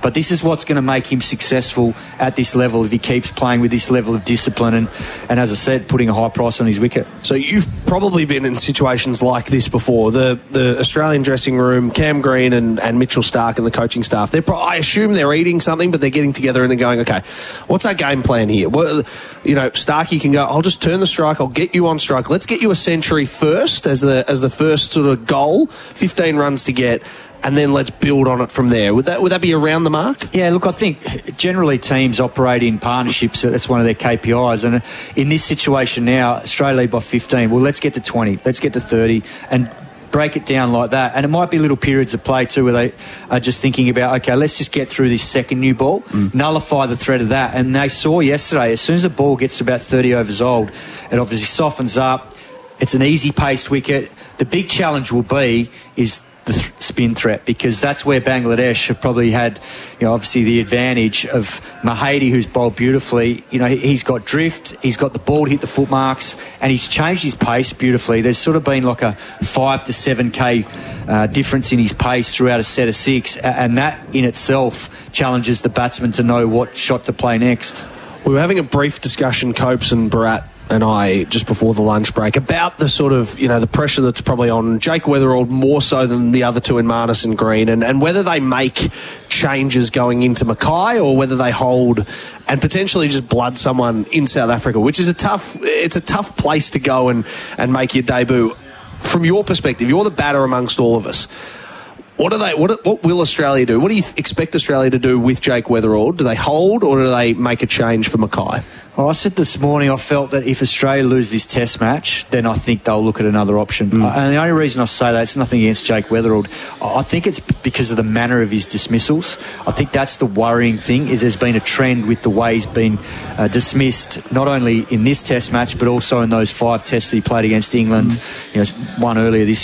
But this is what's going to make him successful at this level if he keeps playing with this level of discipline and as I said, putting a high price on his wicket. So you've probably been in situations like this before. The Australian dressing room, Cam Green and Mitchell Starc and the coaching staff, I assume they're eating something, but they're getting together and they're going, okay, what's our game plan here? Starkey can go, I'll just turn the strike, I'll get you on strike. Let's get you a century first as the first sort of goal, 15 runs to get, and then let's build on it from there. Would that be around the mark? Yeah, look, I think generally teams operate in partnerships. That's one of their KPIs. And in this situation now, Australia lead by 15. Well, let's get to 20. Let's get to 30 and break it down like that. And it might be little periods of play too where they are just thinking about, okay, let's just get through this second new ball, nullify the threat of that. And they saw yesterday, as soon as the ball gets to about 30 overs old, it obviously softens up. It's an easy-paced wicket. The big challenge will be is the spin threat, because that's where Bangladesh have probably had, obviously the advantage of Mahedi, who's bowled beautifully. He's got drift, he's got the ball to hit the foot marks, and he's changed his pace beautifully. There's sort of been like a 5 to 7k difference in his pace throughout a set of 6, and that in itself challenges the batsman to know what shot to play next. We were having a brief discussion, Copes and Bharat and I, just before the lunch break, about the sort of, the pressure that's probably on Jake Weatherald more so than the other two in Marnus and Green, and whether they make changes going into Mackay or whether they hold and potentially just blood someone in South Africa, which is a tough place to go and make your debut. From your perspective, you're the batter amongst all of us. What will Australia do? What do you expect Australia to do with Jake Weatherald? Do they hold or do they make a change for Mackay? Well, I said this morning I felt that if Australia lose this test match, then I think they'll look at another option. And the only reason I say that, it's nothing against Jake Weatherald. I think it's because of the manner of his dismissals. I think that's the worrying thing, is there's been a trend with the way he's been dismissed, not only in this test match, but also in those 5 tests that he played against England, one earlier this